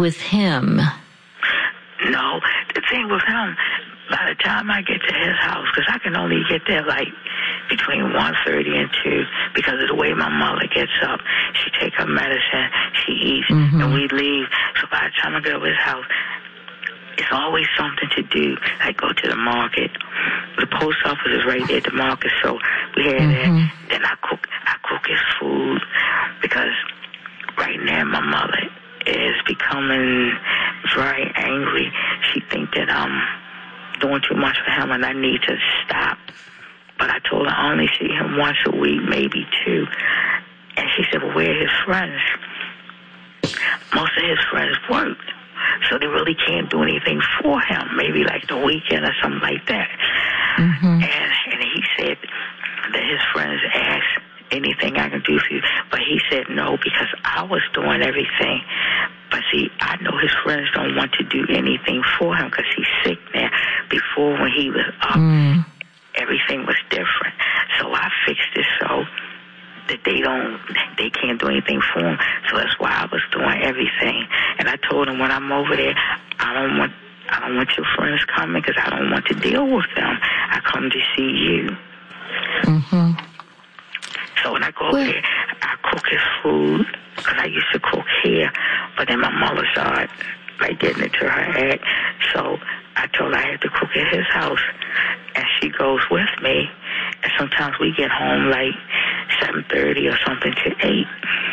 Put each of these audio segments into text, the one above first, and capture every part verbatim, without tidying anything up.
with him? No, the thing with him, by the time I get to his house, because I can only get there like between one thirty and two because of the way my mother gets up. She takes her medicine, she eats, mm-hmm. and we leave. So by the time I get to his house, it's always something to do. I go to the market. The post office is right there at the market, so we head mm-hmm. there. Then I cook, I cook his food because right now my mother is becoming very angry. She thinks that I'm doing too much for him and I need to stop. But I told her I only see him once a week, maybe two. And she said, well, where are his friends? Most of his friends worked, so they really can't do anything for him, maybe like the weekend or something like that. Mm-hmm. And, and he said that his friends asked anything I can do for you, but he said no because I was doing everything. But see, I know his friends don't want to do anything for him because he's sick now. Before, when he was up, mm. everything was different. So I fixed it so that they don't, they can't do anything for him. So that's why I was doing everything. And I told him when I'm over there, I don't want, I don't want your friends coming because I don't want to deal with them. I come to see you. Mm-hmm. So when I go over well, there, I cook his food because I used to cook here, but then my mother started like getting into her act. So I told her I had to cook at his house, and she goes with me. And sometimes we get home like seven thirty or something to eight.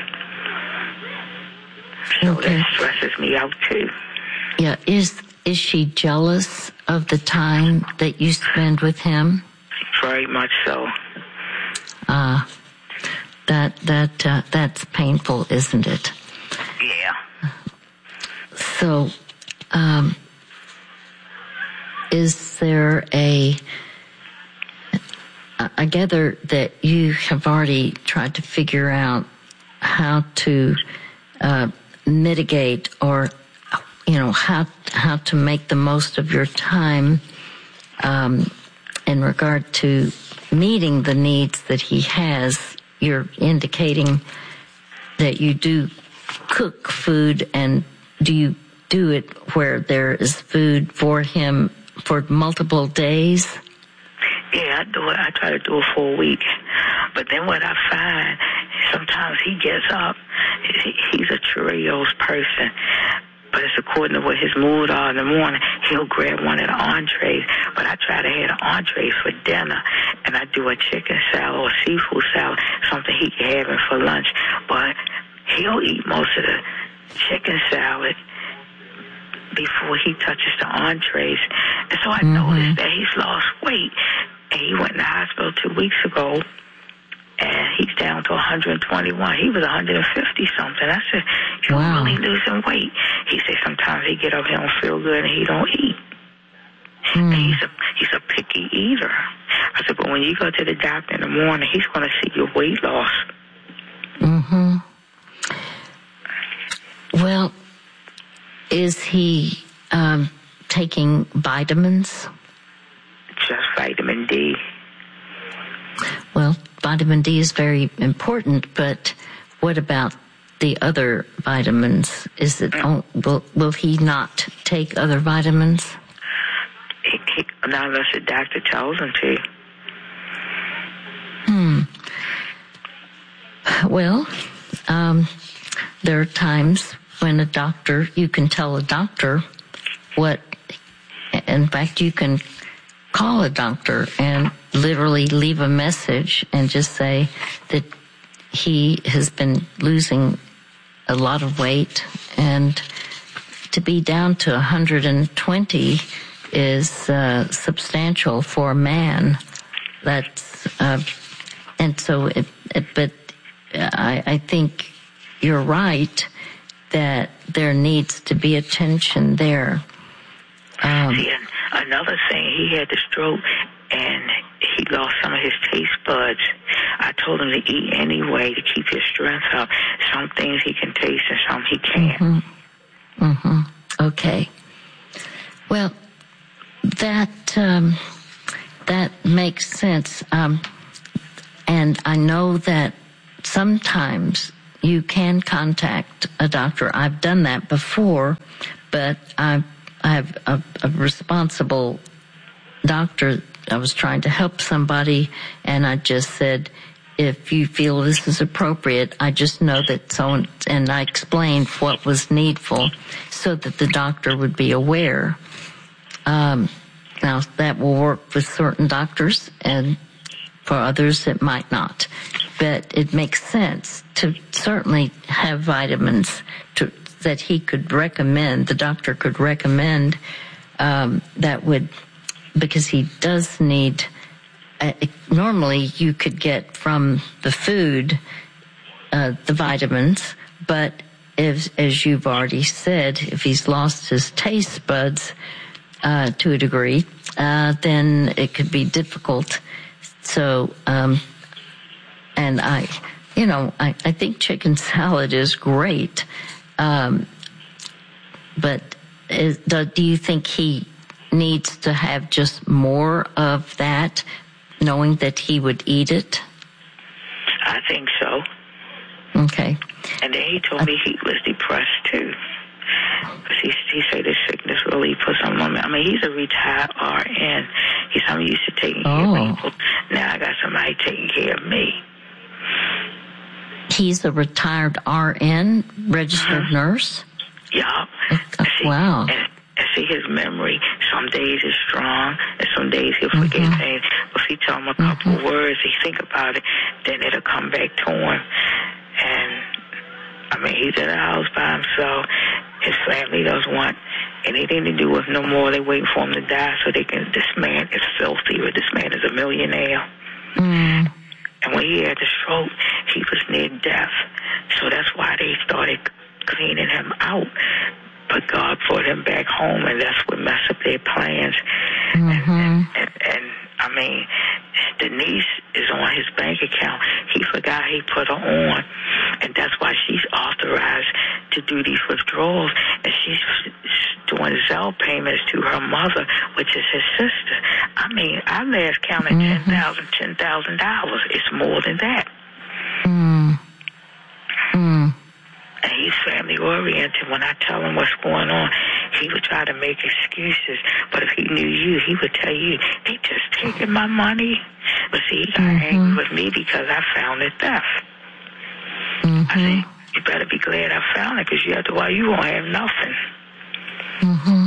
So okay. that stresses me out too. Yeah, is is she jealous of the time that you spend with him? Very much so. Ah. Uh, That that uh, that's painful, isn't it? Yeah. So, um, is there a? I gather that you have already tried to figure out how to uh, mitigate, or you know how how to make the most of your time um, in regard to meeting the needs that he has. You're indicating that you do cook food, and do you do it where there is food for him for multiple days? Yeah, I do it. I try to do it for a week. But then what I find, sometimes he gets up, he's a Cheerios person, but it's according to what his mood are in the morning. He'll grab one of the entrees, but I try to have the entrees for dinner, and I do a chicken salad or seafood salad, something he can have it for lunch. But he'll eat most of the chicken salad before he touches the entrees. And so I mm-hmm. noticed that he's lost weight, and he went in the hospital two weeks ago, and he's down to one hundred twenty-one. He was one hundred fifty something. I said, you're wow. really losing weight. He said sometimes he get up, he don't feel good, and he don't eat. Mm. And he's a he's a picky eater. I said, but when you go to the doctor in the morning, he's going to see your weight loss. Mm-hmm. Well, is he um, taking vitamins? Just vitamin D. Well, vitamin D is very important, but what about the other vitamins? Is it oh, will will he not take other vitamins? He, he, not unless the doctor tells him to. Hmm. Well, um, there are times when a doctor, you can tell a doctor what. In fact, you can call a doctor and literally leave a message and just say that he has been losing a lot of weight, and to be down to one hundred twenty is uh, substantial for a man. That's uh, and so it, it but I, I think you're right that there needs to be attention there. Um, See, another thing, he had the stroke and he lost some of his taste buds. I told him to eat anyway to keep his strength up. Some things he can taste and some he can't. Mm-hmm. Mm-hmm. Okay. Well, that um, that makes sense. Um, and I know that sometimes you can contact a doctor. I've done that before, but I, I have a, a responsible doctor. I was trying to help somebody, and I just said, if you feel this is appropriate, I just know that so, and I explained what was needful so that the doctor would be aware. Um, now, that will work with certain doctors, and for others it might not. But it makes sense to certainly have vitamins to, that he could recommend, the doctor could recommend, um, that would, because he does need, uh, normally you could get from the food uh, the vitamins, but if, as you've already said, if he's lost his taste buds uh, to a degree, uh, then it could be difficult. So, um, and I, you know, I, I think chicken salad is great, um, but is, do, do you think he needs to have just more of that, knowing that he would eat it? I think so. Okay. And then he told me he was depressed too. Because he, he said his sickness really put some on me. I mean, he's a retired R N. He's I'm used to taking care oh. of people. Now I got somebody taking care of me. He's a retired R N, registered uh-huh. nurse? Yeah. Uh, see, wow. And, and see, his memory, some days is strong, and some days he'll forget mm-hmm. things. If he tell him a couple mm-hmm. words, he think about it, then it'll come back to him. And, I mean, he's in the house by himself. His family doesn't want anything to do with no more. They're waiting for him to die so they can, this man is filthy, but this man is a millionaire. Mm. And when he had the stroke, he was near death. So that's why they started cleaning him out. But God brought him back home, and that's what messed up their plans. Mm-hmm. And, and, and, I mean, Denise is on his bank account. He forgot he put her on, and that's why she's authorized to do these withdrawals, and she's doing Zelle payments to her mother, which is his sister. I mean, I last counted mm-hmm. ten thousand dollars, ten thousand dollars. It's more than that. Mm. Mm. And he's family oriented. When I tell him what's going on, he would try to make excuses. But if he knew you, he would tell you, they just taking my money. But see, he got mm-hmm. angry with me because I found his theft. Mm-hmm. I said, you better be glad I found it, because you otherwise you won't have nothing. Mm-hmm.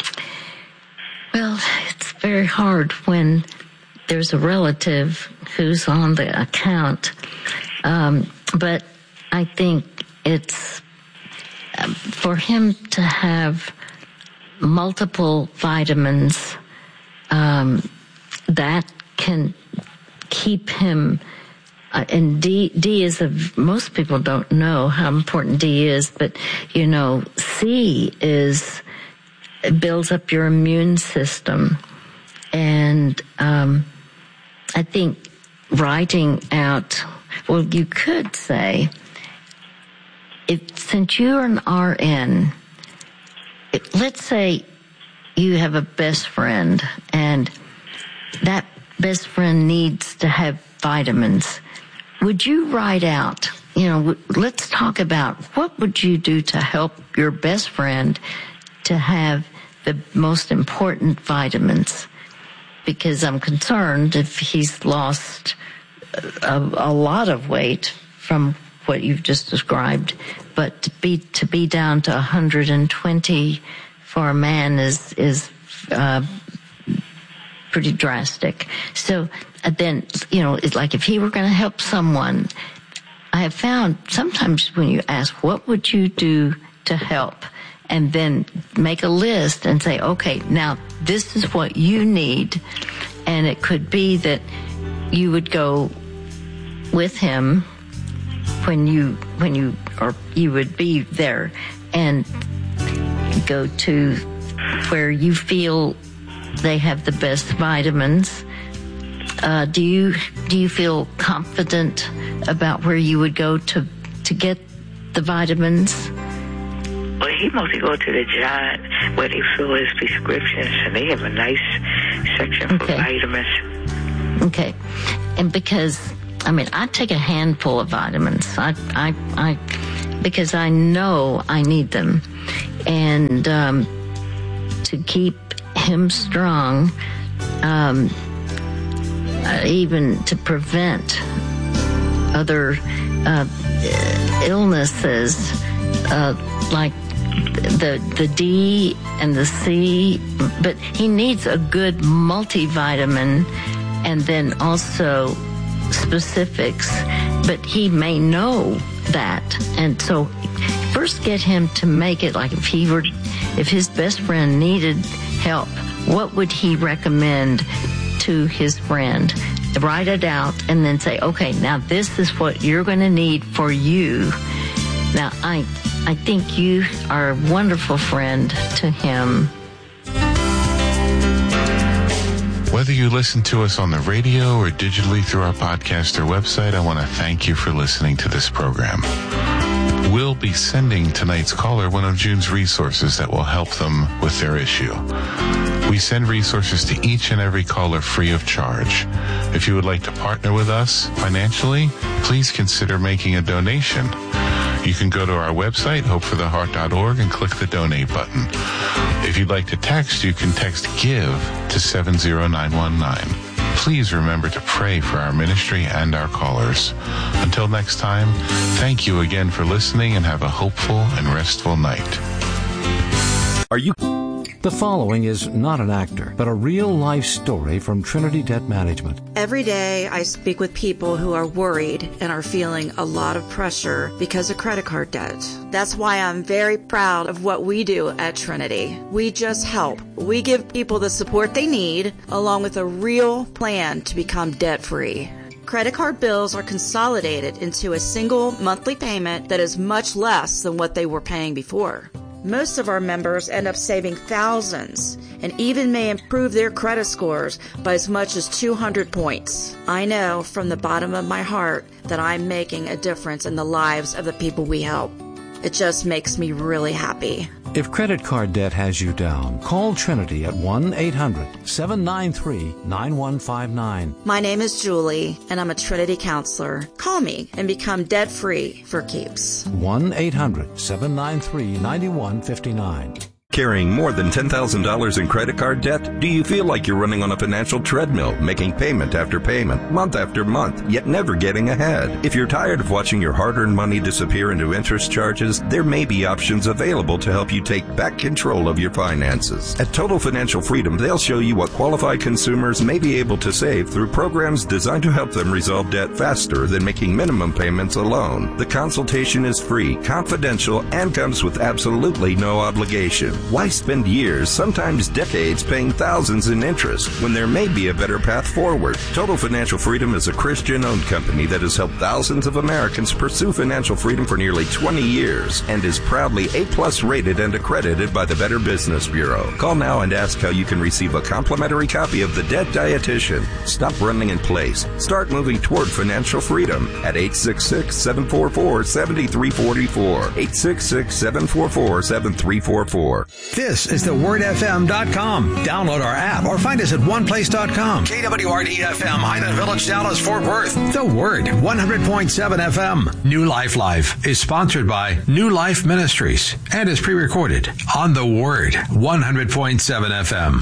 Well, it's very hard when there's a relative who's on the account. Um, but I think it's um, for him to have multiple vitamins um, that can keep him. Uh, and D, D is a, most people don't know how important D is, but you know, C is, it builds up your immune system. And, um, I think writing out, well, you could say, if, since you're an R N, it, let's say you have a best friend and that best friend needs to have vitamins. Would you write out, you know, let's talk about what would you do to help your best friend to have the most important vitamins? Because I'm concerned if he's lost a, a lot of weight from what you've just described, but to be, to be down to one hundred twenty for a man is, is, uh, pretty drastic. So uh, then, you know, it's like if he were going to help someone, I have found sometimes when you ask, what would you do to help? And then make a list and say, okay, now this is what you need. And it could be that you would go with him when you, when you, or you would be there and go to where you feel they have the best vitamins. Uh, do you do you feel confident about where you would go to to get the vitamins? Well, he mostly go to the Giant where they fill his prescriptions, and they have a nice section for okay. vitamins. Okay, and because I mean, I take a handful of vitamins. I, I, I, because I know I need them, and um, to keep him strong, um, uh, even to prevent other uh, illnesses uh, like the the D and the C. But he needs a good multivitamin, and then also specifics, but he may know that. And so first get him to make it like if he were, if his best friend needed help, what would he recommend to his friend? Write it out and then say, okay, now this is what you're going to need for you. Now, I, I think you are a wonderful friend to him. Whether you listen to us on the radio or digitally through our podcast or website, I want to thank you for listening to this program. We'll be sending tonight's caller one of June's resources that will help them with their issue. We send resources to each and every caller free of charge. If you would like to partner with us financially, please consider making a donation. You can go to our website, hope for the heart dot org, and click the donate button. If you'd like to text, you can text GIVE to seven zero nine one nine. Please remember to pray for our ministry and our callers. Until next time, thank you again for listening and have a hopeful and restful night. Are you... The following is not an actor, but a real-life story from Trinity Debt Management. Every day I speak with people who are worried and are feeling a lot of pressure because of credit card debt. That's why I'm very proud of what we do at Trinity. We just help. We give people the support they need, along with a real plan to become debt-free. Credit card bills are consolidated into a single monthly payment that is much less than what they were paying before. Most of our members end up saving thousands and even may improve their credit scores by as much as two hundred points. I know from the bottom of my heart that I'm making a difference in the lives of the people we help. It just makes me really happy. If credit card debt has you down, call Trinity at one eight hundred seven nine three nine one five nine. My name is Julie, and I'm a Trinity counselor. Call me and become debt-free for keeps. one eight hundred seven nine three nine one five nine. Carrying more than ten thousand dollars in credit card debt? Do you feel like you're running on a financial treadmill, making payment after payment, month after month, yet never getting ahead? If you're tired of watching your hard-earned money disappear into interest charges, there may be options available to help you take back control of your finances. At Total Financial Freedom, they'll show you what qualified consumers may be able to save through programs designed to help them resolve debt faster than making minimum payments alone. The consultation is free, confidential, and comes with absolutely no obligation. Why spend years, sometimes decades, paying thousands in interest when there may be a better path forward? Total Financial Freedom is a Christian-owned company that has helped thousands of Americans pursue financial freedom for nearly twenty years and is proudly A-plus rated and accredited by the Better Business Bureau. Call now and ask how you can receive a complimentary copy of The Debt Dietitian. Stop running in place. Start moving toward financial freedom at eight six six, seven four four, seven three four four. eight six six, seven four four, seven three four four. This is the word f m dot com. Download our app or find us at one place dot com. K W R D F M, Highland Village, Dallas, Fort Worth. The Word, one hundred point seven F M. New Life Live is sponsored by New Life Ministries and is pre-recorded on The Word, one hundred point seven F M.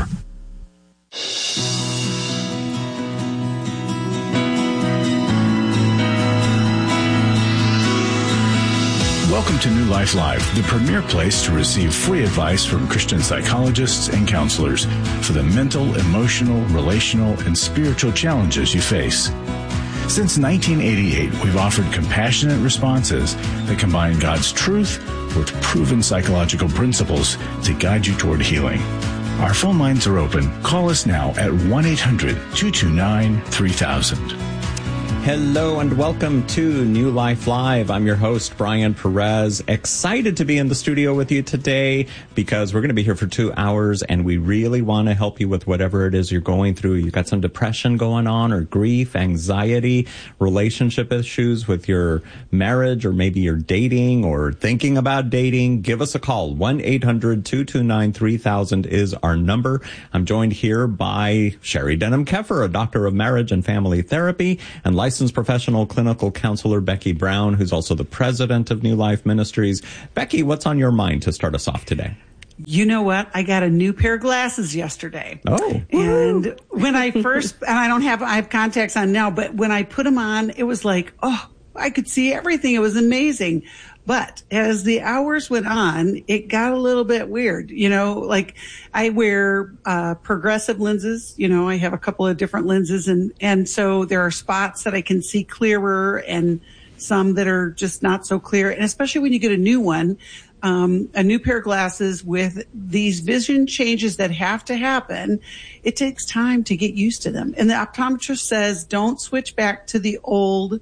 Welcome to New Life Live, the premier place to receive free advice from Christian psychologists and counselors for the mental, emotional, relational, and spiritual challenges you face. Since nineteen eighty-eight, we've offered compassionate responses that combine God's truth with proven psychological principles to guide you toward healing. Our phone lines are open. Call us now at one eight hundred two two nine three thousand. Hello and welcome to New Life Live. I'm your host, Brian Perez. Excited to be in the studio with you today because we're going to be here for two hours and we really want to help you with whatever it is you're going through. You've got some depression going on or grief, anxiety, relationship issues with your marriage, or maybe you're dating or thinking about dating. Give us a call. one eight hundred two two nine three thousand is our number. I'm joined here by Sherry Denham Keffer, a doctor of marriage and family therapy and licensed licensed professional clinical counselor Becky Brown, who's also the president of New Life Ministries. Becky, what's on your mind to start us off today? You know what? I got a new pair of glasses yesterday. Oh. And when I first, and I don't have, I have contacts on now, but when I put them on, it was like, oh, I could see everything. It was amazing. But as the hours went on, it got a little bit weird. You know, like I wear uh, progressive lenses. You know, I have a couple of different lenses, and, and so there are spots that I can see clearer and some that are just not so clear. And especially when you get a new one, um, a new pair of glasses with these vision changes that have to happen, it takes time to get used to them. And the optometrist says, don't switch back to the old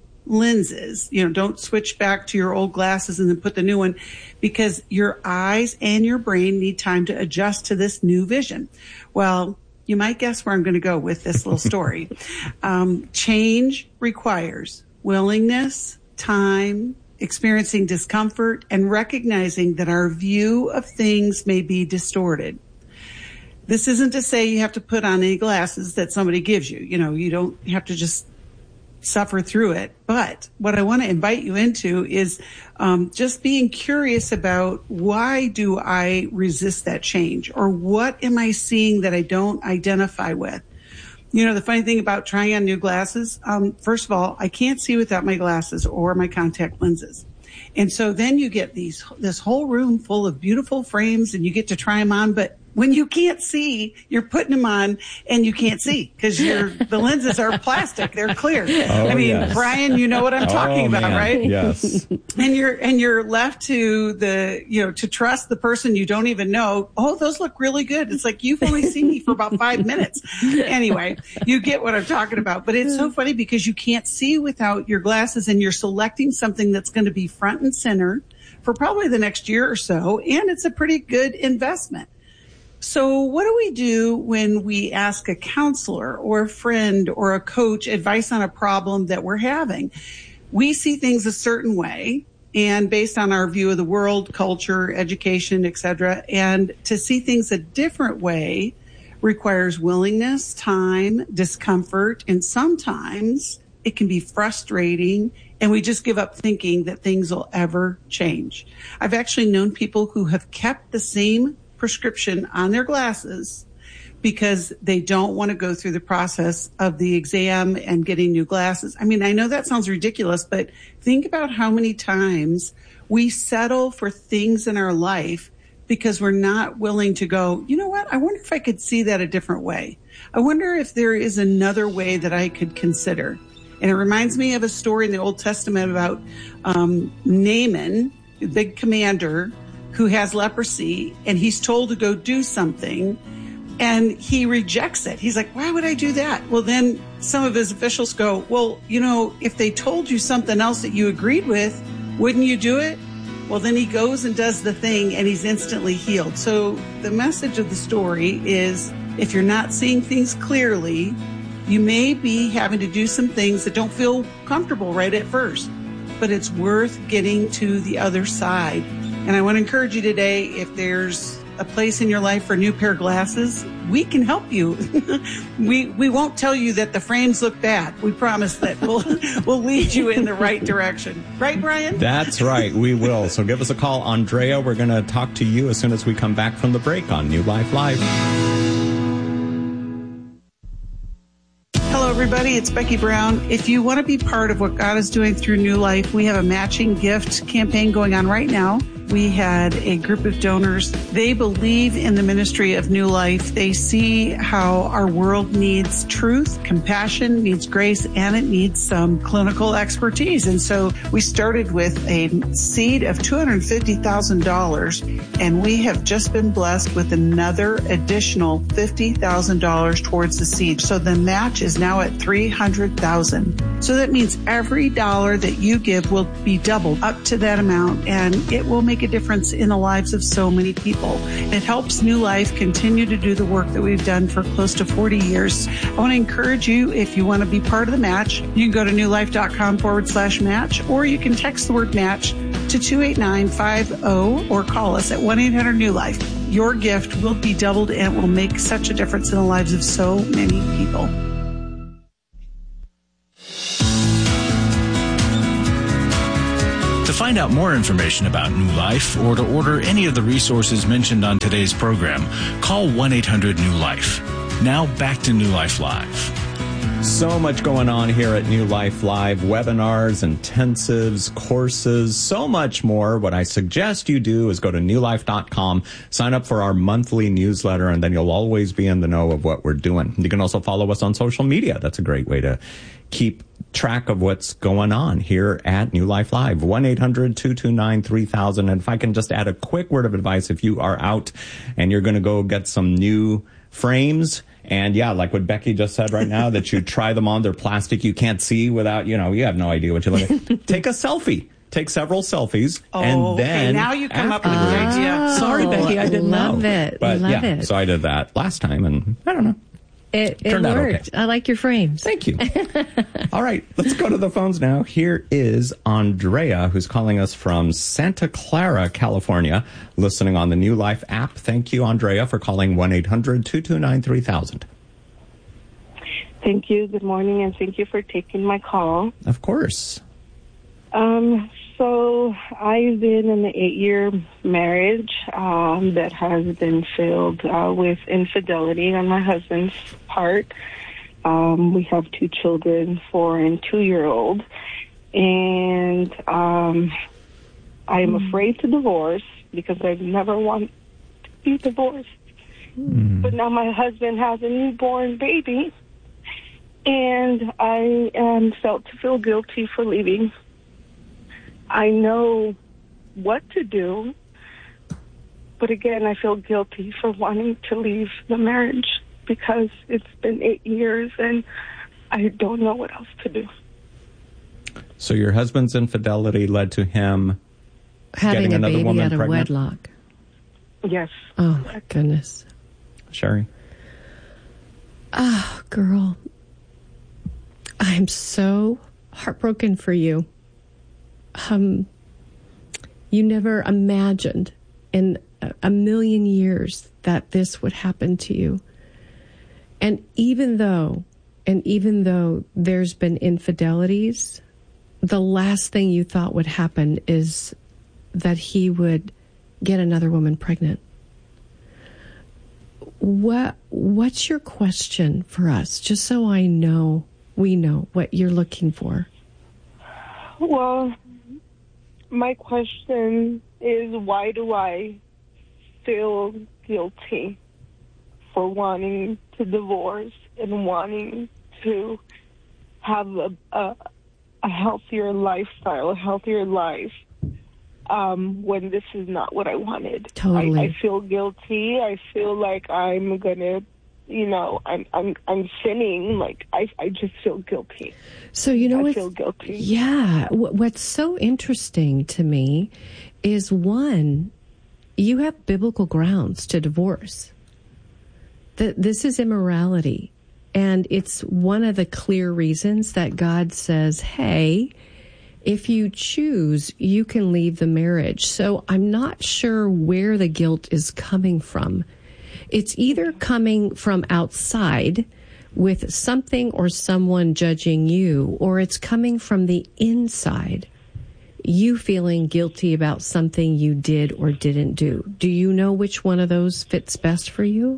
lenses. You know, don't switch back to your old glasses and then put the new one, because your eyes and your brain need time to adjust to this new vision. Well, you might guess where I'm going to go with this little story. um, change requires willingness, time, experiencing discomfort, and recognizing that our view of things may be distorted. This isn't to say you have to put on any glasses that somebody gives you. You know, you don't have to just suffer through it. But what I want to invite you into is um, just being curious about, why do I resist that change? Or what am I seeing that I don't identify with? You know, the funny thing about trying on new glasses, um, first of all, I can't see without my glasses or my contact lenses. And so then you get these, this whole room full of beautiful frames, and you get to try them on, but when you can't see, you're putting them on and you can't see because your the lenses are plastic; they're clear. Oh, I mean, yes. Brian, you know what I'm talking oh, about, man. right? Yes. And you're and you're left to the you know to trust the person you don't even know. Oh, those look really good. It's like, you've only seen me for about five minutes. Anyway, you get what I'm talking about. But it's so funny because you can't see without your glasses, and you're selecting something that's going to be front and center for probably the next year or so, and it's a pretty good investment. So what do we do when we ask a counselor or a friend or a coach advice on a problem that we're having? We see things a certain way, and based on our view of the world, culture, education, et cetera, and to see things a different way requires willingness, time, discomfort, and sometimes it can be frustrating, and we just give up thinking that things will ever change. I've actually known people who have kept the same prescription on their glasses because they don't want to go through the process of the exam and getting new glasses. I mean, I know that sounds ridiculous, but think about how many times we settle for things in our life because we're not willing to go, you know what? I wonder if I could see that a different way. I wonder if there is another way that I could consider. And it reminds me of a story in the Old Testament about um, Naaman, the big commander, who has leprosy, and he's told to go do something, and he rejects it. He's like, why would I do that? Well, then some of his officials go, well, you know, if they told you something else that you agreed with, wouldn't you do it? Well, then he goes and does the thing, and he's instantly healed. So the message of the story is, if you're not seeing things clearly, you may be having to do some things that don't feel comfortable right at first, but it's worth getting to the other side. And I want to encourage you today, if there's a place in your life for a new pair of glasses, we can help you. we we won't tell you that the frames look bad. We promise that we'll we'll lead you in the right direction. Right, Brian? That's right. We will. So give us a call, Andrea. We're going to talk to you as soon as we come back from the break on New Life Live. Hello, everybody. It's Becky Brown. If you want to be part of what God is doing through New Life, we have a matching gift campaign going on right now. We had a group of donors. They believe in the ministry of New Life. They see how our world needs truth, compassion, needs grace, and it needs some clinical expertise. And so we started with a seed of two hundred fifty thousand dollars, and we have just been blessed with another additional fifty thousand dollars towards the seed. So the match is now at three hundred thousand dollars. So that means every dollar that you give will be doubled up to that amount, and it will make a difference in the lives of so many people. It helps New Life continue to do the work that we've done for close to forty years. I want to encourage you, if you want to be part of the match, you can go to newlife.com forward slash match, or you can text the word match to two eight nine five zero or call us at one eight hundred new life. Your gift will be doubled and will make such a difference in the lives of so many people. find out more information about New Life or to order any of the resources mentioned on today's program, call one eight hundred new life. Now back to New Life Live. So much going on here at New Life Live. Webinars, intensives, courses, so much more. What I suggest you do is go to new life dot com, sign up for our monthly newsletter, and then you'll always be in the know of what we're doing. You can also follow us on social media. That's a great way to keep track of what's going on here at New Life Live. one eight hundred two two nine three thousand. And if I can just add a quick word of advice, if you are out and you're going to go get some new frames, and yeah, like what Becky just said right now, that you try them on, they're plastic, you can't see without, you know, you have no idea what you're looking at. Take a selfie. Take several selfies, oh, and then okay. Now you come up with a good idea. Sorry, Becky, I didn't love know. It. But love yeah, it. so I did that last time, and I don't know. It, it Turned out worked. okay. I like your frames. Thank you. All right, let's go to the phones now. Here is Andrea, who's calling us from Santa Clara, California, listening on the New Life app. Thank you, Andrea, for calling one eight hundred two two nine three thousand. Thank you. Good morning, and thank you for taking my call. Of course. Um, so I've been in an eight-year marriage um, that has been filled uh, with infidelity on my husband's part. Um, we have two children, four and two-year-old, and um, I am afraid to divorce because I've never wanted to be divorced. Mm. But now my husband has a newborn baby, and I am felt to feel guilty for leaving. I know what to do, but again, I feel guilty for wanting to leave the marriage because it's been eight years and I don't know what else to do. So your husband's infidelity led to him having getting a another baby woman out of pregnant? wedlock. Yes. Oh, my goodness. Sherry? Oh, girl. I'm so heartbroken for you. Um, you never imagined in a, a million years that this would happen to you. And even though, and even though there's been infidelities, the last thing you thought would happen is that he would get another woman pregnant. What, what's your question for us? Just so I know, we know what you're looking for. Well, my question is, why do I feel guilty for wanting to divorce and wanting to have a, a, a healthier lifestyle, a healthier life, um, when this is not what I wanted? Totally. I, I feel guilty. I feel like I'm going to, you know, I'm I'm I'm sinning. Like, I, I just feel guilty. So, you know, I what's, feel guilty. Yeah. What's so interesting to me is, one, you have biblical grounds to divorce. That this is immorality. And it's one of the clear reasons that God says, hey, if you choose, you can leave the marriage. So I'm not sure where the guilt is coming from. It's either coming from outside with something or someone judging you, or it's coming from the inside, you feeling guilty about something you did or didn't do. Do you know which one of those fits best for you?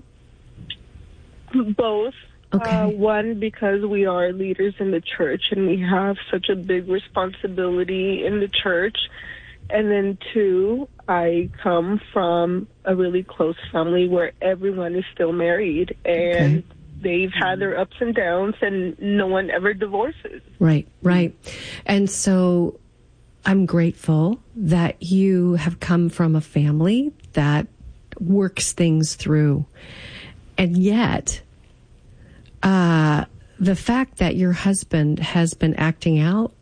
Both. Okay. Uh, one, because we are leaders in the church and we have such a big responsibility in the church. And then two, I come from a really close family where everyone is still married and okay. they've had their ups and downs and no one ever divorces. Right, right. And so I'm grateful that you have come from a family that works things through. And yet, uh, the fact that your husband has been acting out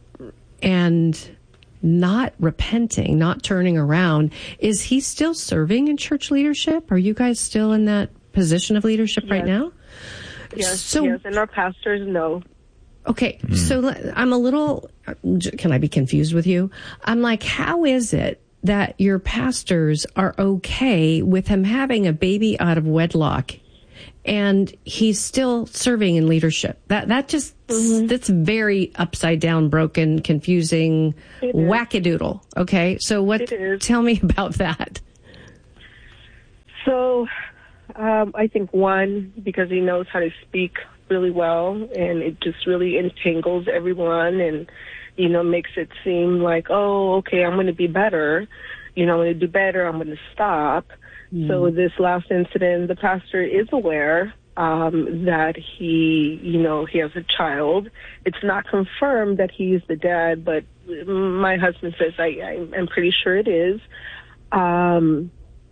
and not repenting, not turning around, is he still serving in church leadership? Are you guys still in that position of leadership yes. right now? Yes, so, yes, and our pastors know. Okay, mm. so I'm a little, can I be confused with you? I'm like, how is it that your pastors are okay with him having a baby out of wedlock and he's still serving in leadership. That that just mm-hmm. that's very upside down, broken, confusing, wackadoodle. Okay, so what? Tell me about that. So, um, I think one, because he knows how to speak really well, and it just really entangles everyone, and you know makes it seem like, oh, okay, I'm going to be better. You know, I'm going to do better. I'm going to stop. Mm. So this last incident, the pastor is aware um, that he, you know, he has a child. It's not confirmed that he's the dad, but my husband says I, I, I'm pretty sure it is. Um,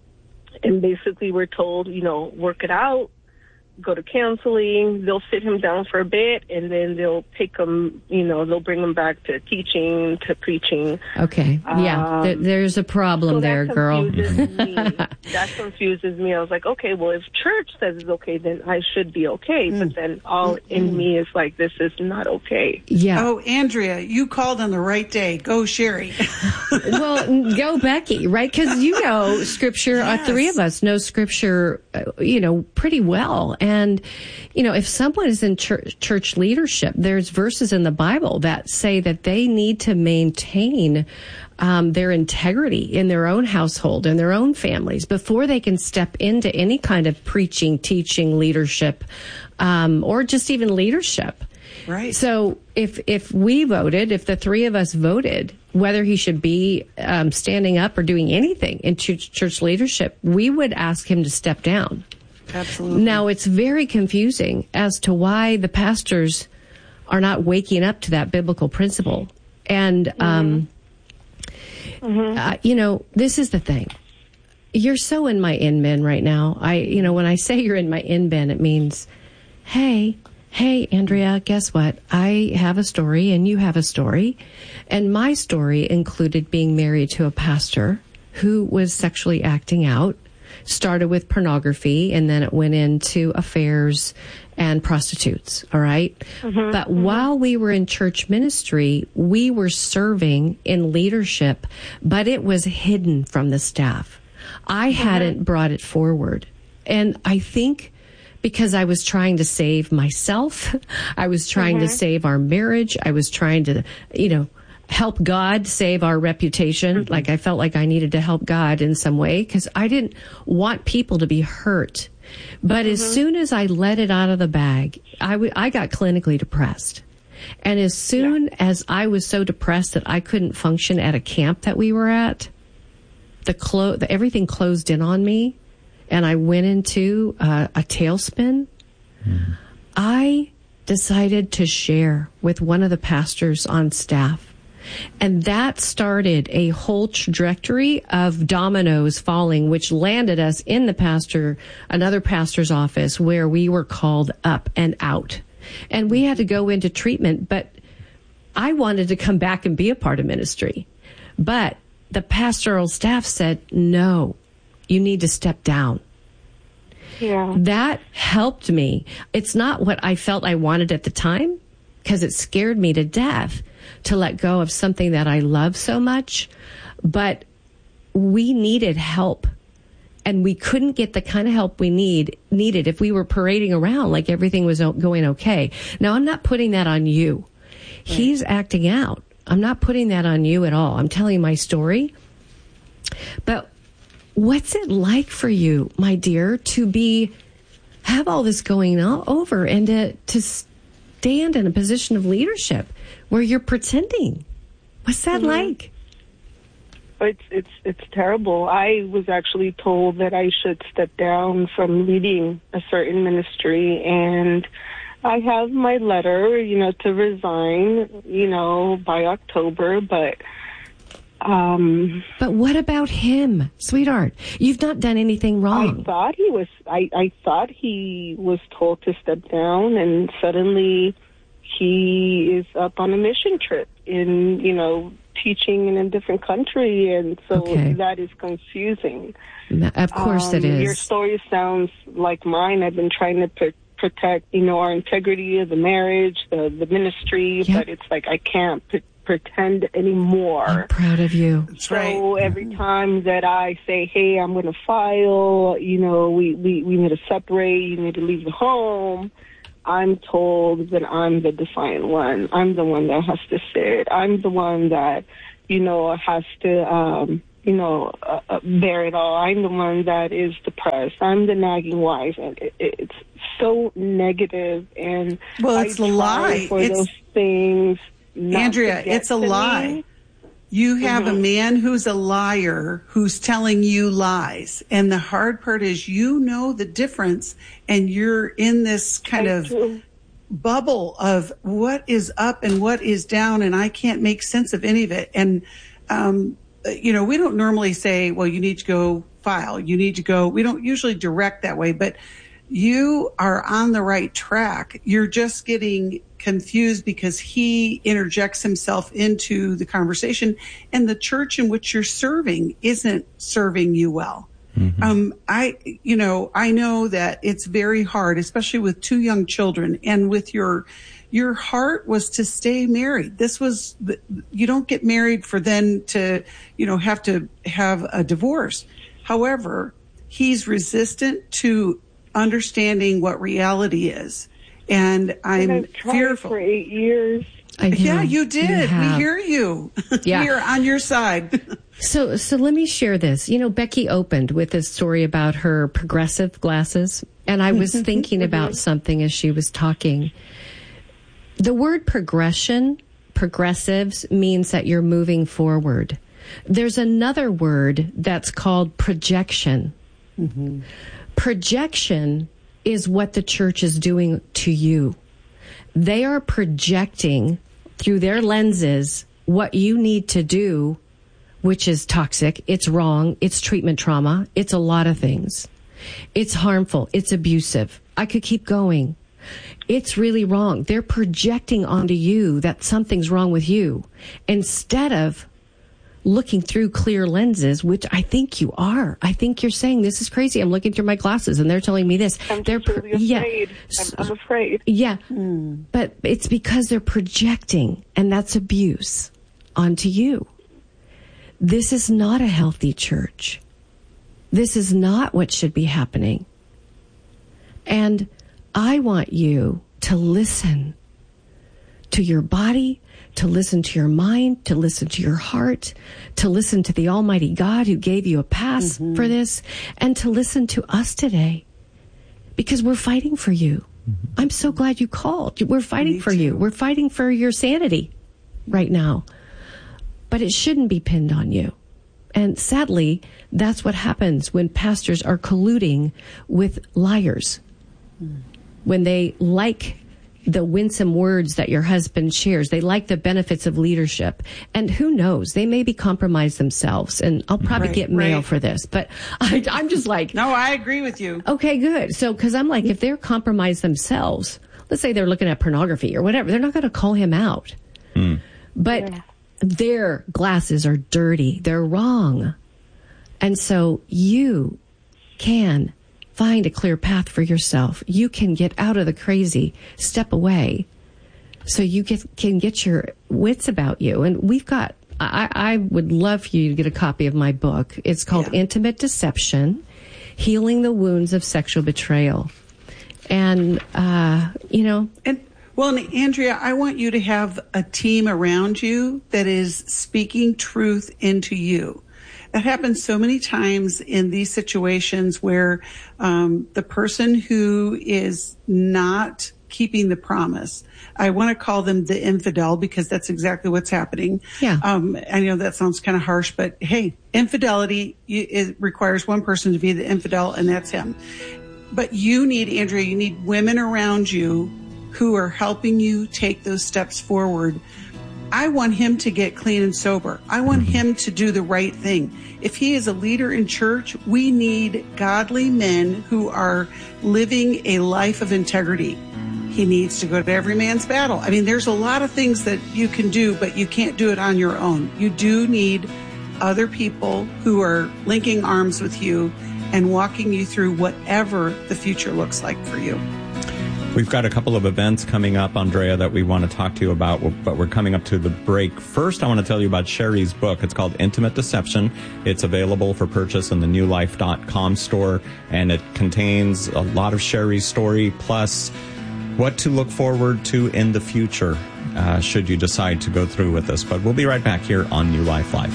and basically we're told, you know, work it out. Go to counseling, they'll sit him down for a bit, and then they'll pick him, you know, they'll bring him back to teaching, to preaching. Okay, yeah, um, th- there's a problem so there, that girl. Confuses me. That confuses me. I was like, okay, well, if church says it's okay, then I should be okay. Mm. But then all mm. in me is like, this is not okay. Yeah. Oh, Andrea, you called on the right day. Go, Sherry. Well, go, Becky, right? Because you know Scripture, yes. All three of us know Scripture, uh, you know, pretty well. And, you know, if someone is in church, church leadership, there's verses in the Bible that say that they need to maintain um, their integrity in their own household and their own families before they can step into any kind of preaching, teaching, leadership, um, or just even leadership. Right. So if if we voted, if the three of us voted, whether he should be um, standing up or doing anything in church, church leadership, we would ask him to step down. Absolutely. Now, it's very confusing as to why the pastors are not waking up to that biblical principle. And, mm-hmm. um, mm-hmm. Uh, you know, this is the thing. You're so in my in bin right now. I, you know, when I say you're in my in bin, it means, hey, hey, Andrea, guess what? I have a story and you have a story. And my story included being married to a pastor who was sexually acting out. Started with pornography, and then it went into affairs and prostitutes, all right? Mm-hmm, but mm-hmm. while we were in church ministry, we were serving in leadership, but it was hidden from the staff. I mm-hmm. hadn't brought it forward. And I think because I was trying to save myself, I was trying mm-hmm. to save our marriage, I was trying to, you know, help God save our reputation. Mm-hmm. Like I felt like I needed to help God in some way because I didn't want people to be hurt. But mm-hmm. as soon as I let it out of the bag, I, w- I got clinically depressed. And as soon yeah. as I was so depressed that I couldn't function at a camp that we were at, the, clo- the everything closed in on me and I went into uh, a tailspin. Mm-hmm. I decided to share with one of the pastors on staff. And that started a whole trajectory of dominoes falling, which landed us in the pastor, another pastor's office where we were called up and out. And we had to go into treatment, but I wanted to come back and be a part of ministry. But the pastoral staff said, no, you need to step down. Yeah. That helped me. It's not what I felt I wanted at the time because it scared me to death to let go of something that I love so much, but we needed help and we couldn't get the kind of help we need needed if we were parading around like everything was going okay. Now, I'm not putting that on you. Right. He's acting out. I'm not putting that on you at all. I'm telling my story. But what's it like for you, my dear, to be, have all this going on over and to, to stand in a position of leadership where you're pretending? What's that mm-hmm. like? It's it's it's terrible. I was actually told that I should step down from leading a certain ministry, and I have my letter, you know, to resign, you know, by October, but um But what about him, sweetheart? You've not done anything wrong. I thought he was I, I thought he was told to step down, and suddenly he is up on a mission trip in, you know, teaching in a different country, and so okay. that is confusing. Of course um, it is. Your story sounds like mine. I've been trying to pr- protect, you know, our integrity of the marriage, the, the ministry, yep. but it's like I can't p- pretend anymore. I'm proud of you. That's so right. every time that I say, hey, I'm going to file, you know, we, we, we need to separate, you need to leave the home, I'm told that I'm the defiant one. I'm the one that has to sit. I'm the one that, you know, has to, um, you know, uh, uh, bear it all. I'm the one that is depressed. I'm the nagging wife. And it, it's so negative, and well, it's I a lie. For it's, those things, Andrea, it's a lie. Me. You have mm-hmm. a man who's a liar who's telling you lies. And the hard part is you know the difference, and you're in this kind I of do. bubble of what is up and what is down, and I can't make sense of any of it. And, um, you know, we don't normally say, well, you need to go file. You need to go. We don't usually direct that way, but you are on the right track. You're just getting confused because he interjects himself into the conversation, and the church in which you're serving isn't serving you well. Mm-hmm. Um, I, you know, I know that it's very hard, especially with two young children, and with your, your heart was to stay married. This was, you don't get married for then to, you know, have to have a divorce. However, he's resistant to understanding what reality is. And I'm and I've tried fearful. For eight years. I know. Yeah, you did. You we have. hear you. Yeah. We are on your side. So, so let me share this. You know, Becky opened with this story about her progressive glasses, and I was thinking about something as she was talking. The word progression, progressives, means that you're moving forward. There's another word that's called projection. Mm-hmm. Projection is what the church is doing to you. They are projecting through their lenses what you need to do, which is toxic, it's wrong, it's treatment trauma, it's a lot of things. It's harmful, it's abusive. I could keep going. It's really wrong. They're projecting onto you that something's wrong with you instead of looking through clear lenses, which I think you are. I think you're saying, this is crazy. I'm looking through my glasses and they're telling me this. I'm they're truly pro- afraid. Yeah. I'm, I'm afraid. Yeah. Mm. But it's because they're projecting, and that's abuse onto you. This is not a healthy church. This is not what should be happening. And I want you to listen to your body, to listen to your mind, to listen to your heart, to listen to the Almighty God who gave you a pass mm-hmm. for this, and to listen to us today, because we're fighting for you. Mm-hmm. I'm so glad you called. We're fighting Me for too. you. We're fighting for your sanity right now. But it shouldn't be pinned on you. And sadly, that's what happens when pastors are colluding with liars. Mm. When they like the winsome words that your husband shares. They like the benefits of leadership. And who knows, they may be compromised themselves. And I'll probably right, get mail right. for this. But I, I'm just like... No, I agree with you. Okay, good. So, because I'm like, if they're compromised themselves, let's say they're looking at pornography or whatever, they're not going to call him out. Mm. But yeah. their glasses are dirty. They're wrong. And so you can find a clear path for yourself. You can get out of the crazy, step away, so you get, can get your wits about you. And we've got, I, I would love for you to get a copy of my book. It's called yeah. Intimate Deception, Healing the Wounds of Sexual Betrayal. And, uh, you know... And well, and Andrea, I want you to have a team around you that is speaking truth into you. That happens so many times in these situations where um, the person who is not keeping the promise, I want to call them the infidel, because that's exactly what's happening. Yeah. Um, I know that sounds kind of harsh, but hey, infidelity, it requires one person to be the infidel, and that's him. But you need, Andrea, you need women around you who are helping you take those steps forward. I want him to get clean and sober. I want him to do the right thing. If he is a leader in church, we need godly men who are living a life of integrity. He needs to go to every man's battle. I mean, there's a lot of things that you can do, but you can't do it on your own. You do need other people who are linking arms with you and walking you through whatever the future looks like for you. We've got a couple of events coming up, Andrea, that we want to talk to you about, but we're coming up to the break. First, I want to tell you about Sherry's book. It's called Intimate Deception. It's available for purchase in the new life dot com store, and it contains a lot of Sherry's story, plus what to look forward to in the future, uh, should you decide to go through with this. But we'll be right back here on New Life Live.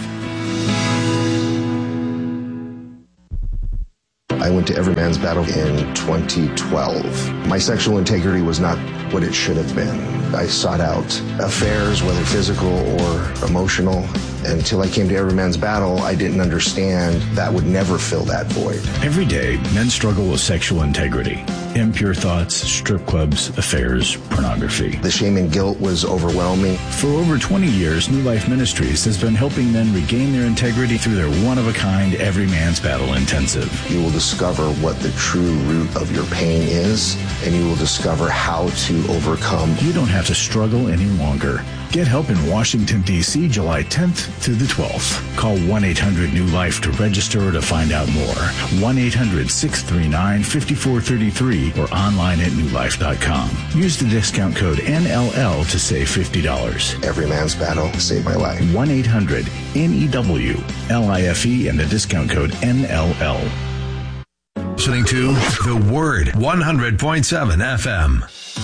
I went to Every Man's Battle in twenty twelve. My sexual integrity was not what it should have been. I sought out affairs, whether physical or emotional. Until I came to Every Man's Battle, I didn't understand that would never fill that void. Every day, men struggle with sexual integrity. Impure thoughts, strip clubs, affairs, pornography. The shame and guilt was overwhelming. For over twenty years, New Life Ministries has been helping men regain their integrity through their one-of-a-kind Every Man's Battle Intensive. You will discover what the true root of your pain is, and you will discover how to overcome. You don't have to struggle any longer. Get help in Washington, D C, July tenth through the twelfth. Call one eight hundred new life to register or to find out more. one eight hundred six three nine five four three three or online at new life dot com. Use the discount code N L L to save fifty dollars. Every Man's Battle saved my life. one eight hundred N E W L I F E and the discount code N L L. Listening to The Word, one hundred point seven F M.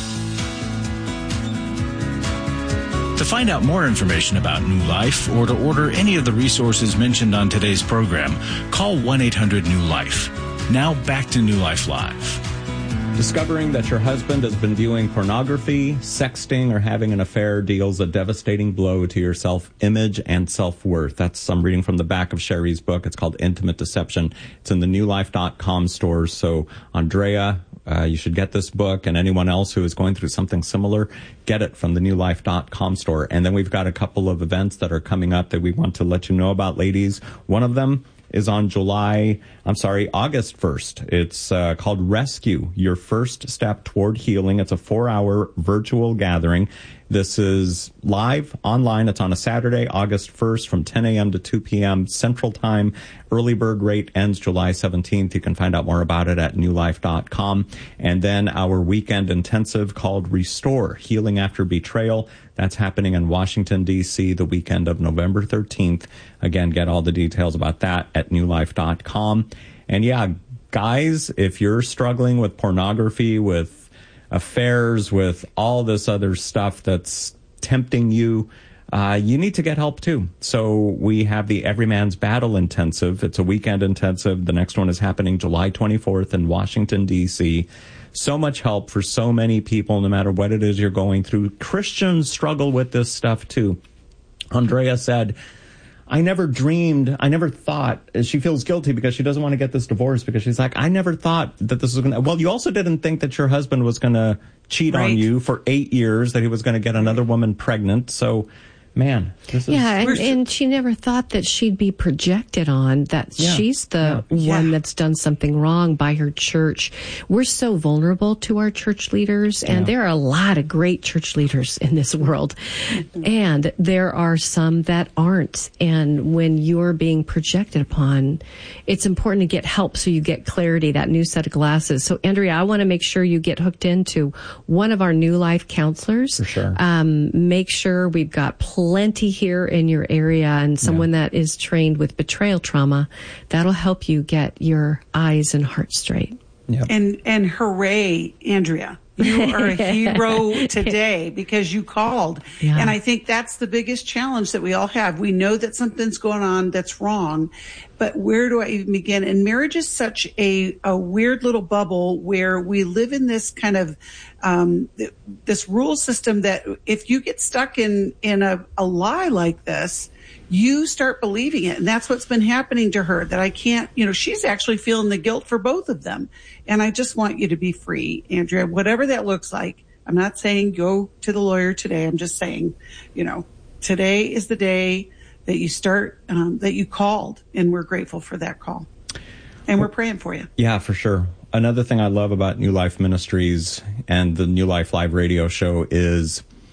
To find out more information about New Life or to order any of the resources mentioned on today's program, call one eight hundred new life. Now back to New Life Live. Discovering that your husband has been viewing pornography, sexting, or having an affair deals a devastating blow to your self-image and self-worth. That's I'm reading from the back of Sherry's book. It's called Intimate Deception. It's in the new life dot com stores. So, Andrea, uh, you should get this book, and anyone else who is going through something similar, get it from the new life dot com store. And then we've got a couple of events that are coming up that we want to let you know about, ladies. One of them is on July, I'm sorry, August first. It's uh, called Rescue, Your First Step Toward Healing. It's a four-hour virtual gathering. This is live online. It's on a Saturday, August first from ten a.m. to two p.m. Central Time. Early bird rate ends July seventeenth. You can find out more about it at new life dot com. And then our weekend intensive called Restore, Healing After Betrayal. That's happening in Washington, D C the weekend of November thirteenth. Again, get all the details about that at new life dot com. And yeah, guys, if you're struggling with pornography, with affairs, with all this other stuff that's tempting you, uh, you need to get help too. So we have the Every Man's Battle Intensive. It's a weekend intensive. The next one is happening July twenty-fourth in Washington, D C So much help for so many people, no matter what it is you're going through. Christians struggle with this stuff too. Andrea said, I never dreamed, I never thought, she feels guilty because she doesn't want to get this divorce because she's like, I never thought that this was going to, well, you also didn't think that your husband was going to cheat right. on you for eight years, that he was going to get another woman pregnant. So, man, this is... Yeah, and, and she never thought that she'd be projected on, that yeah. she's the yeah. one yeah. that's done something wrong by her church. We're so vulnerable to our church leaders, and yeah. there are a lot of great church leaders in this world. Mm-hmm. And there are some that aren't. And when you're being projected upon, it's important to get help so you get clarity, that new set of glasses. So, Andrea, I want to make sure you get hooked into one of our New Life counselors. For sure. Um, make sure we've got plenty here in your area, and someone yeah. that is trained with betrayal trauma, that'll help you get your eyes and heart straight. Yep. And and hooray, Andrea. You are a hero today because you called. Yeah. And I think that's the biggest challenge that we all have. We know that something's going on that's wrong, but where do I even begin? And marriage is such a, a weird little bubble where we live in this kind of um, this rule system that if you get stuck in, in a, a lie like this, you start believing it. And that's what's been happening to her, that I can't, you know, she's actually feeling the guilt for both of them. And I just want you to be free, Andrea, whatever that looks like. I'm not saying go to the lawyer today. I'm just saying, you know, today is the day that you start, um, that you called, and we're grateful for that call. And we're praying for you. Yeah, for sure. Another thing I love about New Life Ministries and the New Life Live radio show is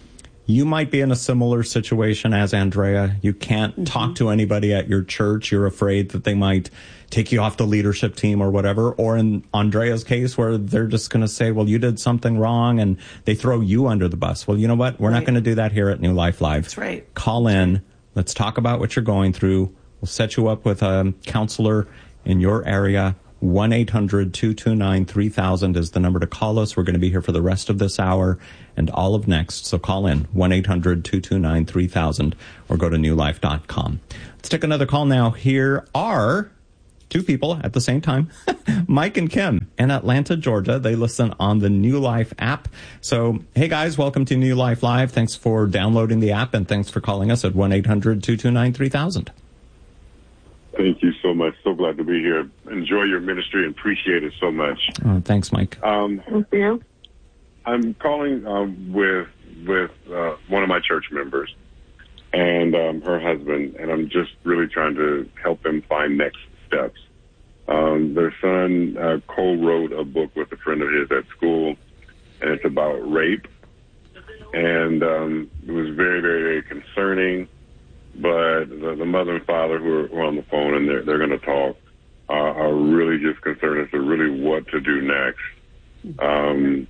You might be in a similar situation as Andrea. You can't mm-hmm. talk to anybody at your church. You're afraid that they might take you off the leadership team or whatever. Or in Andrea's case, where they're just going to say, well, you did something wrong, and they throw you under the bus. Well, you know what? We're right. not going to do that here at New Life Live. That's right. Call in. Let's talk about what you're going through. We'll set you up with a counselor in your area. one eight hundred two two nine three thousand is the number to call us. We're going to be here for the rest of this hour and all of next. So call in one eight hundred two two nine three thousand or go to new life dot com. Let's take another call now. Here are two people at the same time, Mike and Kim in Atlanta, Georgia. They listen on the New Life app. So, hey guys, welcome to New Life Live. Thanks for downloading the app and thanks for calling us at one eight hundred two two nine three thousand. Thank you so much. So glad to be here. Enjoy your ministry and appreciate it so much. Oh, thanks, Mike. Um, Thank you. I'm calling um, with with uh, one of my church members and um, her husband, and I'm just really trying to help them find next steps. Um, their son uh, co-wrote a book with a friend of his at school, and it's about rape. And um, it was very, very, very concerning. But the, the mother and father who are, who are on the phone, and they're, they're going to talk, uh, are really just concerned as to really what to do next. Um,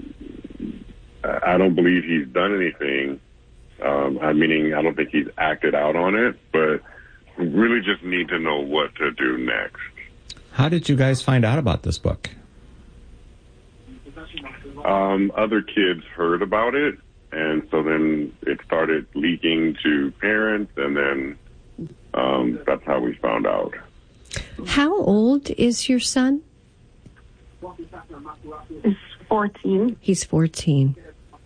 I don't believe he's done anything. Um, I meaning I don't think he's acted out on it, but we really just need to know what to do next. How did you guys find out about this book? Um, other kids heard about it. And so then it started leaking to parents, and then um, that's how we found out. How old is your son? He's fourteen. He's fourteen.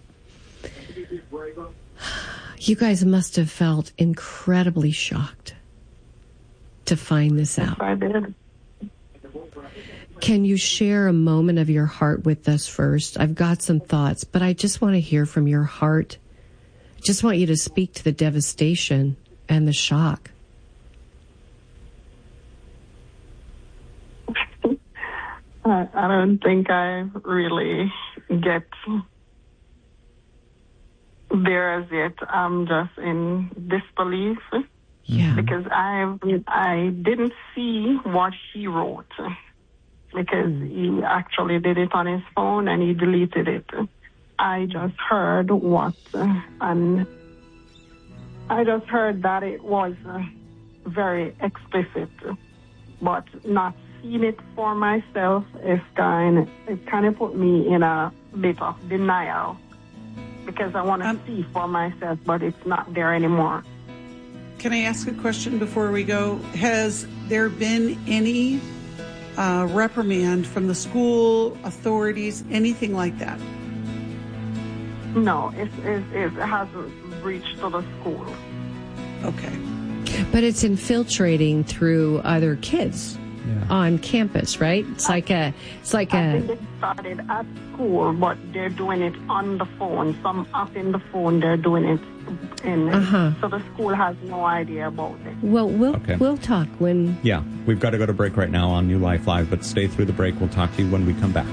You guys must have felt incredibly shocked to find this out. I did. Can you share a moment of your heart with us first? I've got some thoughts, but I just want to hear from your heart. I just want you to speak to the devastation and the shock. I, I don't think I really get there as yet. I'm just in disbelief. Yeah. Because I I didn't see what he wrote. Because he actually did it on his phone and he deleted it. I just heard what, uh, and I just heard that it was uh, very explicit, but not seeing it for myself is kind. It kind of put me in a bit of denial because I want to um, see for myself, but it's not there anymore. Can I ask a question before we go? Has there been any Uh, reprimand from the school authorities, anything like that? No, it, it, it hasn't reached to the school. Okay. But it's infiltrating through other kids yeah. on campus, right? It's like a, it's like I a. think it started at school, but they're doing it on the phone. Some up in the phone, they're doing it in. Uh-huh. So the school has no idea about it. Well, we'll okay. we'll talk when. Yeah, we've got to go to break right now on New Life Live, but stay through the break. We'll talk to you when we come back.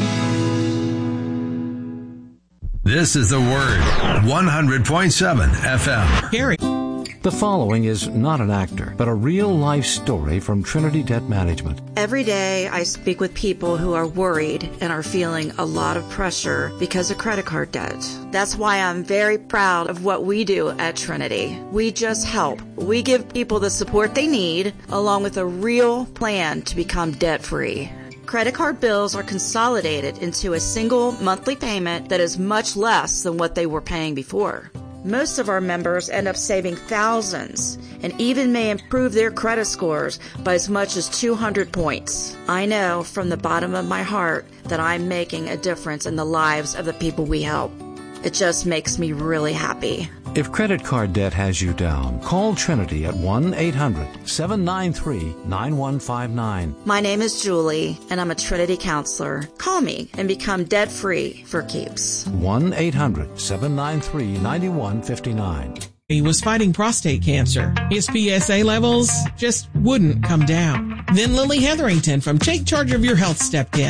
This is The Word, one hundred point seven F M. Gary. The following is not an actor, but a real-life story from Trinity Debt Management. Every day I speak with people who are worried and are feeling a lot of pressure because of credit card debt. That's why I'm very proud of what we do at Trinity. We just help. We give people the support they need, along with a real plan to become debt-free. Credit card bills are consolidated into a single monthly payment that is much less than what they were paying before. Most of our members end up saving thousands and even may improve their credit scores by as much as two hundred points. I know from the bottom of my heart that I'm making a difference in the lives of the people we help. It just makes me really happy. If credit card debt has you down, call Trinity at one eight hundred seven nine three nine one five nine. My name is Julie, and I'm a Trinity counselor. Call me and become debt-free for keeps. one eight hundred seven nine three nine one five nine. He was fighting prostate cancer. His P S A levels just wouldn't come down. Then Lily Hetherington from Take Charge of Your Health stepped in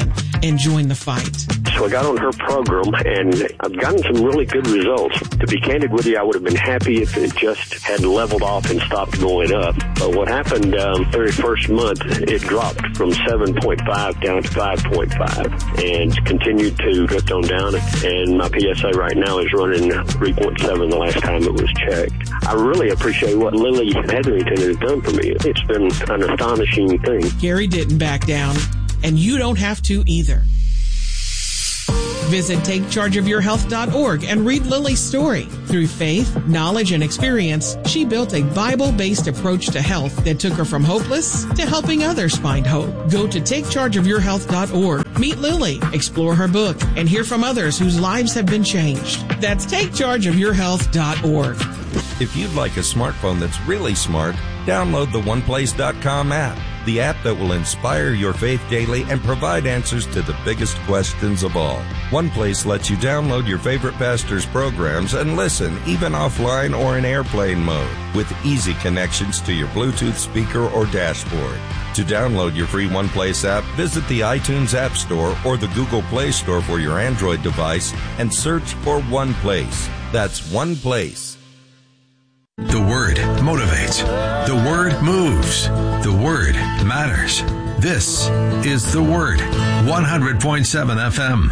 and join the fight. So I got on her program, and I've gotten some really good results. To be candid with you, I would have been happy if it just had leveled off and stopped going up. But what happened um, very first month, it dropped from seven point five down to five point five and continued to drift on down. And my P S A right now is running three point seven the last time it was checked. I really appreciate what Lily Hetherington has done for me. It's been an astonishing thing. Gary didn't back down, and you don't have to either. Visit take charge of your health dot org and read Lily's story. Through faith, knowledge, and experience, she built a Bible-based approach to health that took her from hopeless to helping others find hope. Go to take charge of your health dot org. Meet Lily, explore her book, and hear from others whose lives have been changed. That's take charge of your health dot org. If you'd like a smartphone that's really smart, download the one place dot com app, the app that will inspire your faith daily and provide answers to the biggest questions of all. OnePlace lets you download your favorite pastor's programs and listen, even offline or in airplane mode, with easy connections to your Bluetooth speaker or dashboard. To download your free OnePlace app, visit the iTunes App Store or the Google Play Store for your Android device and search for OnePlace. That's OnePlace. The Word motivates. The Word moves. The Word matters. This is The Word, one hundred point seven F M.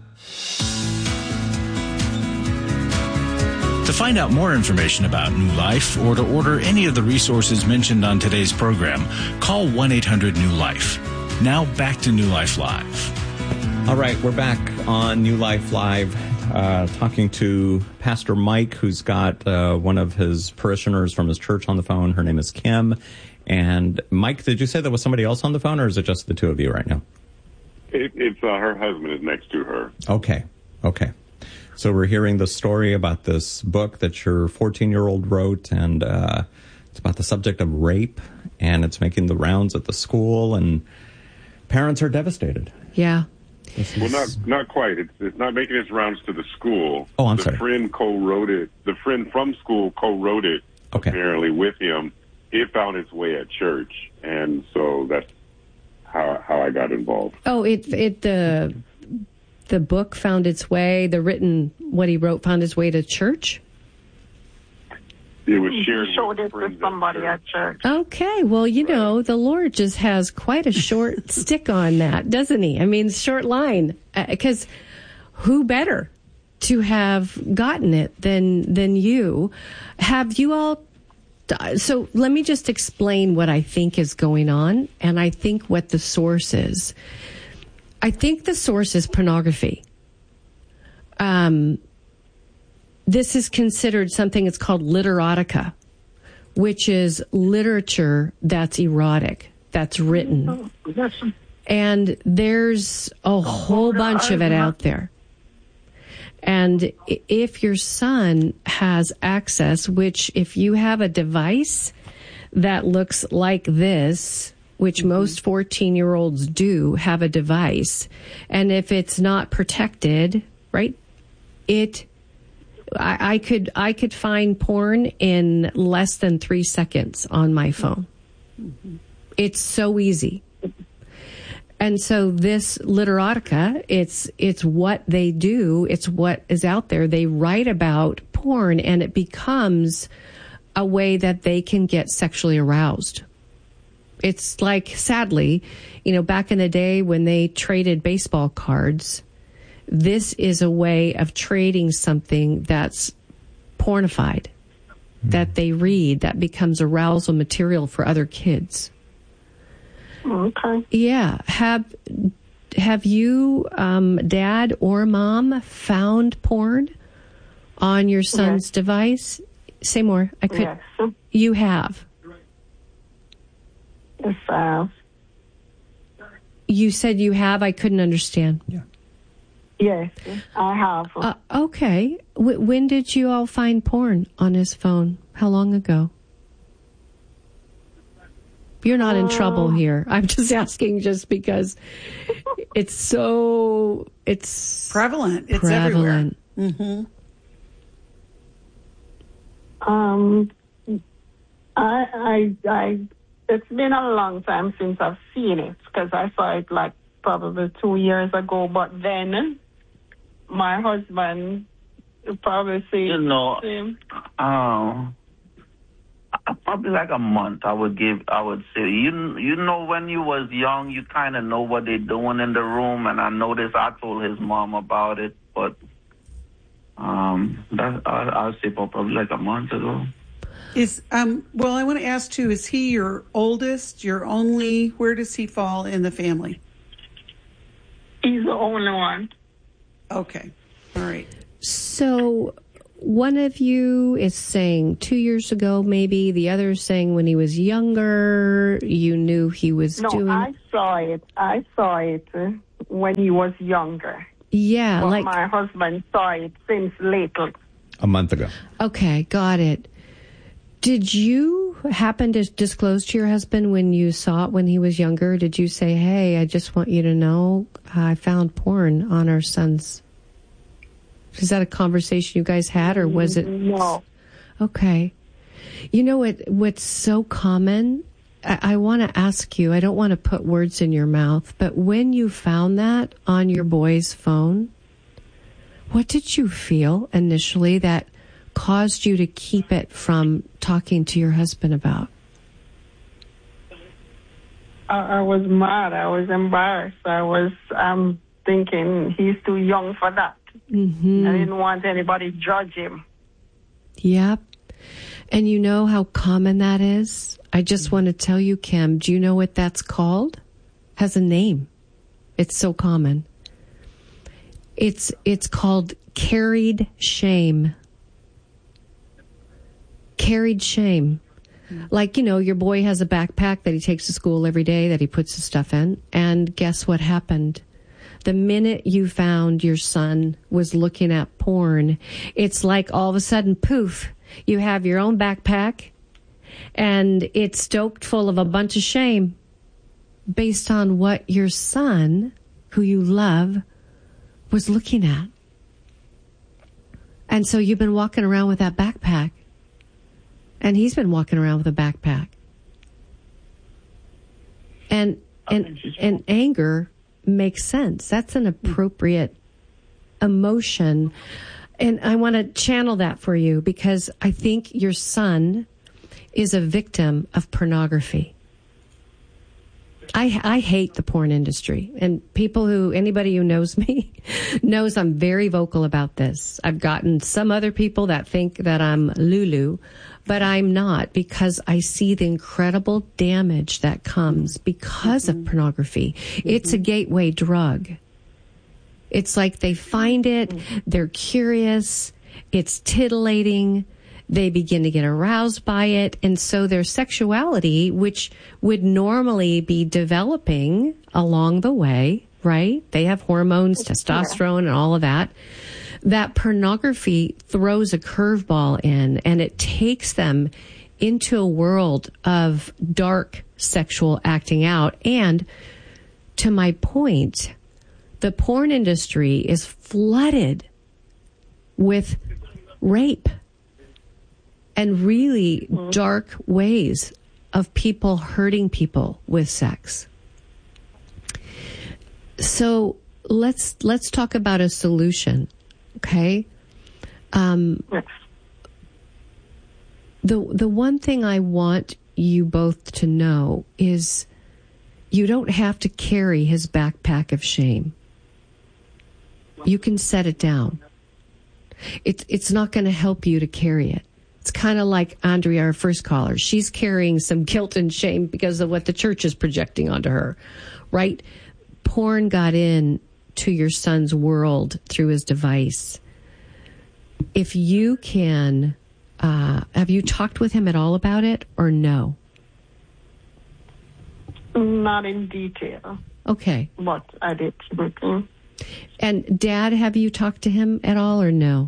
To find out more information about New Life or to order any of the resources mentioned on today's program, call one eight hundred new life. Now back to New Life Live. All right, we're back on New Life Live. Uh, talking to Pastor Mike, who's got uh, one of his parishioners from his church on the phone. Her name is Kim. And Mike, did you say there was somebody else on the phone, or is it just the two of you right now? It, it's uh, her husband is next to her. Okay, okay. So we're hearing the story about this book that your fourteen-year-old wrote, and uh, it's about the subject of rape, and it's making the rounds at the school, and parents are devastated. Yeah. Well, not not quite. It's it's not making its rounds to the school. Oh, I'm the sorry. The friend co-wrote it. The friend from school co-wrote it, okay. apparently with him. It found its way at church, and so that's how how I got involved. Oh, it it the the book found its way. The written what he wrote found its way to church. It was shared. He showed it with somebody at church. Okay, well, you know, the Lord just has quite a short stick on that, doesn't he? I mean, short line, because uh, who better to have gotten it than than you? Have you all? So let me just explain what I think is going on, and I think what the source is. I think the source is pornography. Um. This is considered something that's called literotica, which is literature that's erotic, that's written. And there's a whole bunch of it out there. And if your son has access, which if you have a device that looks like this, which mm-hmm. most fourteen-year-olds do have a device, and if it's not protected, right, it... I, I could I could find porn in less than three seconds on my phone. Mm-hmm. It's so easy. And so this literotica, it's it's what they do. It's what is out there. They write about porn, and it becomes a way that they can get sexually aroused. It's like, sadly, you know, back in the day when they traded baseball cards, this is a way of trading something that's pornified, mm. that they read, that becomes arousal material for other kids. Okay. Yeah. Have have you, um, Dad or Mom, found porn on your son's yes. device? Say more. I could. Yes. You have. Yes, I have. You said you have. I couldn't understand. Yeah. Yes, I have. Uh, okay. W- when did you all find porn on his phone? How long ago? You're not in uh, trouble here. I'm just asking just because it's so, it's prevalent. It's prevalent. everywhere. Mm-hmm. Um, I, I, I, it's been a long time since I've seen it because I saw it like probably two years ago. But then my husband probably say You know, same. um, probably like a month. I would give. I would say, you you know, when you was young, you kind of know what they're doing in the room. And I noticed. I told his mom about it, but um, that I, I'll say probably like a month ago. Is um well, I want to ask too, is he your oldest, your only? Where does he fall in the family? He's the only one. Okay. All right. So one of you is saying two years ago, maybe. The other is saying when he was younger, you knew he was No, doing... I saw it. I saw it uh, when he was younger. Yeah, but like... my husband saw it since later. A month ago. Okay, got it. Did you happen to disclose to your husband when you saw it when he was younger? Did you say, hey, I just want you to know I found porn on our son's... Is that a conversation you guys had, or was it... No. Okay. You know what? What's so common, I, I want to ask you, I don't want to put words in your mouth, but when you found that on your boy's phone, what did you feel initially that caused you to keep it from talking to your husband about? I, I was mad. I was embarrassed. I was um, thinking he's too young for that. Mm-hmm. I didn't want anybody to judge him. Yep. And you know how common that is? I just want to tell you, Kim, do you know what that's called? Has a name. It's so common. It's it's called carried shame. Carried shame. Like, you know, your boy has a backpack that he takes to school every day that he puts his stuff in. And guess what happened? The minute you found your son was looking at porn, it's like all of a sudden, poof, you have your own backpack and it's stoked full of a bunch of shame based on what your son, who you love, was looking at. And so you've been walking around with that backpack. And he's been walking around with a backpack. And and and anger makes sense. That's an appropriate emotion. And I want to channel that for you because I think your son is a victim of pornography. I, I hate the porn industry, and people who, anybody who knows me knows I'm very vocal about this. I've gotten some other people that think that I'm Lulu, but I'm not, because I see the incredible damage that comes because mm-hmm. of pornography. Mm-hmm. It's a gateway drug. It's like they find it, mm-hmm. they're curious, it's titillating, they begin to get aroused by it, and so their sexuality, which would normally be developing along the way, right? They have hormones, testosterone, and all of that. That pornography throws a curveball in, and it takes them into a world of dark sexual acting out. And to my point, the porn industry is flooded with rape and really dark ways of people hurting people with sex. So let's let's talk about a solution, okay? Um, the the one thing I want you both to know is you don't have to carry his backpack of shame. You can set it down. It's it's not going to help you to carry it. It's kind of like Andrea, our first caller. She's carrying some guilt and shame because of what the church is projecting onto her, right? Porn got in to your son's world through his device. If you can, uh, have you talked with him at all about it or no? Not in detail. Okay. But I did. Mm-hmm. And Dad, have you talked to him at all or no?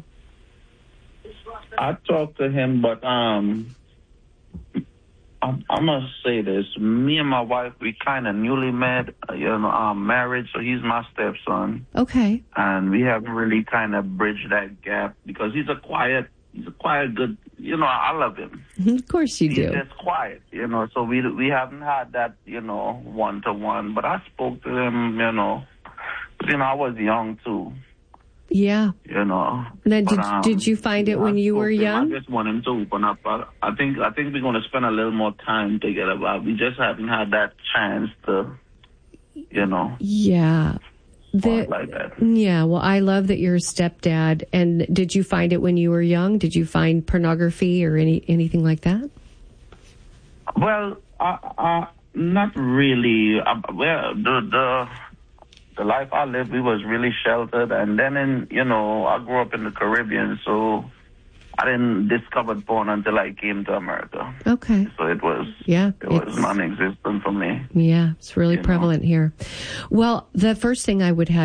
I talked to him, but um, I, I must say this. Me and my wife, we kind of newly met, uh, you know, um, married, so he's my stepson. Okay. And we haven't really kind of bridged that gap because he's a quiet, he's a quiet, good you know, I love him. Of course you do. He's just quiet, you know, so we we haven't had that, you know, one-to-one. But I spoke to him, you know, but, you know, I was young, too. Yeah. You know. Now, but, did, um, did you find it I when you spoke were to him. young? I just want him to open up. I, I think I think we're going to spend a little more time together, but we just haven't had that chance to, you know. Yeah. The, like that. Yeah, well, I love that you're a stepdad. And did you find it when you were young? Did you find pornography or any anything like that? Well, uh, uh, not really. Uh, well, the the the life I lived, we was really sheltered, and then in you know, I grew up in the Caribbean, so I didn't discover porn until I came to America. Okay. So it was yeah, it was non-existent for me. Yeah, it's really you prevalent know. here. Well, the first thing I would have